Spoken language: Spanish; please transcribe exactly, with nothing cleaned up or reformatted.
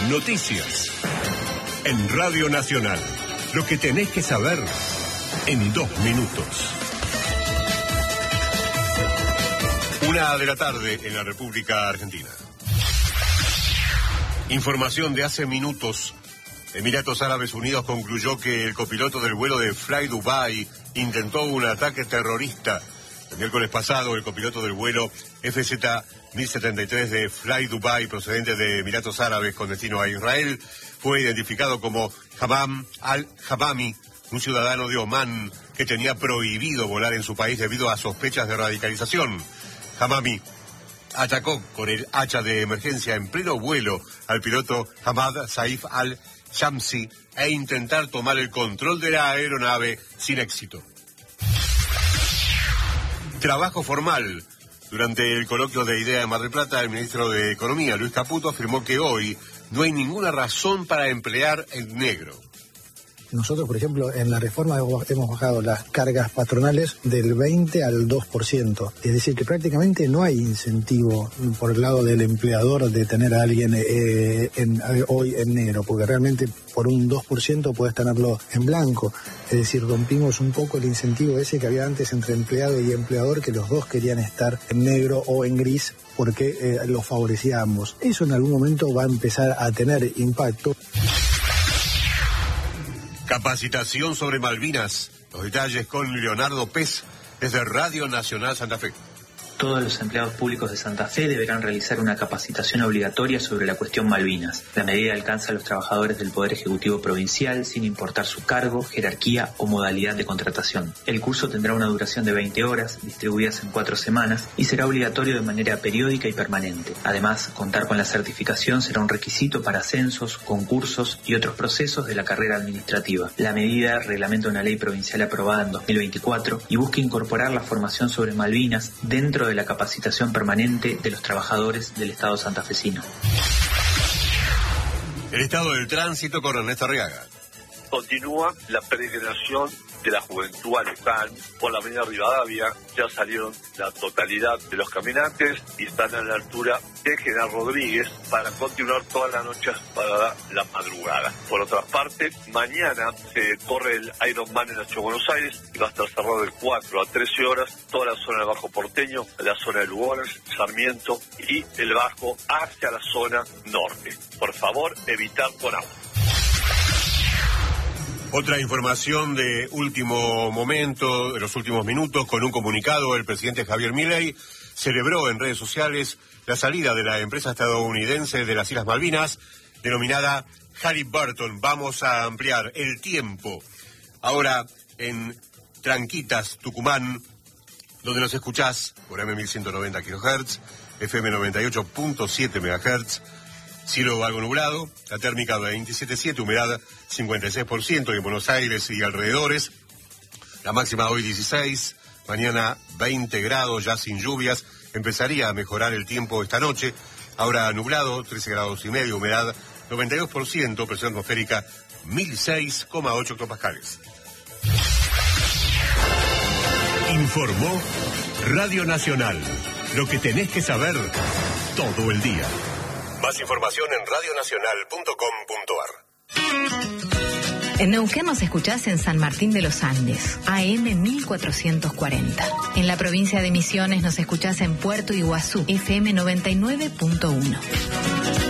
Noticias. En Radio Nacional. Lo que tenés que saber en dos minutos. Una de la tarde en la República Argentina. Información de hace minutos. Emiratos Árabes Unidos concluyó que el copiloto del vuelo de Fly Dubai intentó un ataque terrorista. El miércoles pasado, el copiloto del vuelo F Z mil setenta y tres de Fly Dubai, procedente de Emiratos Árabes con destino a Israel, fue identificado como Hammam al-Hamami, un ciudadano de Omán que tenía prohibido volar en su país debido a sospechas de radicalización. Hamami atacó con el hacha de emergencia en pleno vuelo al piloto Hamad Saif al-Shamsi e intentar tomar el control de la aeronave sin éxito. Trabajo formal. Durante el coloquio de IDEA en Mar del Plata, el ministro de Economía, Luis Caputo, afirmó que hoy no hay ninguna razón para emplear el negro. Nosotros, por ejemplo, en la reforma hemos bajado las cargas patronales del veinte al dos por ciento. Es decir, que prácticamente no hay incentivo por el lado del empleador de tener a alguien eh, en, hoy en negro, porque realmente por un dos por ciento puedes tenerlo en blanco. Es decir, rompimos un poco el incentivo ese que había antes entre empleado y empleador, que los dos querían estar en negro o en gris porque eh, los favorecía a ambos. Eso en algún momento va a empezar a tener impacto. Capacitación sobre Malvinas. Los detalles con Leonardo Pez desde Radio Nacional Santa Fe. Todos los empleados públicos de Santa Fe deberán realizar una capacitación obligatoria sobre la cuestión Malvinas. La medida alcanza a los trabajadores del Poder Ejecutivo Provincial sin importar su cargo, jerarquía o modalidad de contratación. El curso tendrá una duración de veinte horas, distribuidas en cuatro semanas, y será obligatorio de manera periódica y permanente. Además, contar con la certificación será un requisito para ascensos, concursos y otros procesos de la carrera administrativa. La medida reglamenta una ley provincial aprobada en dos mil veinticuatro y busca incorporar la formación sobre Malvinas dentro de de la capacitación permanente de los trabajadores del Estado santafesino. El estado del tránsito con Ernesto Arriaga. Continúa la peregrinación de la Juventud Alecán por la avenida Rivadavia. Ya salieron la totalidad de los caminantes y están a la altura de General Rodríguez para continuar toda la noche para la madrugada. Por otra parte, mañana se corre el Ironman en la Ciudad de Buenos Aires y va a estar cerrado de cuatro a trece horas toda la zona del Bajo Porteño, la zona de Lugones, Sarmiento y el Bajo hacia la zona norte. Por favor, evitar con agua. Otra información de último momento, de los últimos minutos, con un comunicado, el presidente Javier Milei celebró en redes sociales la salida de la empresa estadounidense de las Islas Malvinas, denominada Halliburton. Vamos a ampliar el tiempo. Ahora en Tranquitas, Tucumán, donde nos escuchás por eme mil ciento noventa kilohertz, efe eme noventa y ocho punto siete megahertz, cielo algo nublado, la térmica veintisiete punto siete, humedad cincuenta y seis por ciento, y en Buenos Aires y alrededores, la máxima hoy dieciséis, mañana veinte grados, ya sin lluvias, empezaría a mejorar el tiempo esta noche, ahora nublado, trece grados y medio, humedad noventa y dos por ciento, presión atmosférica mil seis coma ocho hectopascales. Informó Radio Nacional, lo que tenés que saber todo el día. Más información en radio nacional punto com punto ar. En Neuquén nos escuchás en San Martín de los Andes, A M mil cuatrocientos cuarenta. En la provincia de Misiones nos escuchás en Puerto Iguazú, efe eme noventa y nueve punto uno.